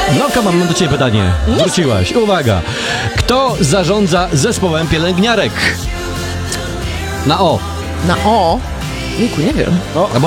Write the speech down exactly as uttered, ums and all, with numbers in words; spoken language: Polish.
No, Kama, mam do ciebie pytanie. Wróciłaś. Uwaga. Kto zarządza zespołem pielęgniarek? Na O. Na O? Jejku, nie wiem. O,